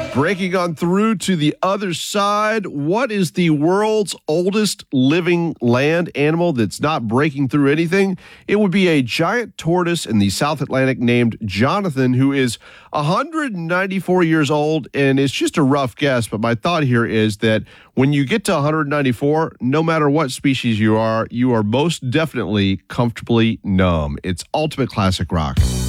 Breaking on through to the other side, what is the world's oldest living land animal that's not breaking through anything? It would be a giant tortoise in the South Atlantic named Jonathan, who is 194 years old, and it's just a rough guess, but my thought here is that when you get to 194, no matter what species you are most definitely comfortably numb. It's ultimate classic rock.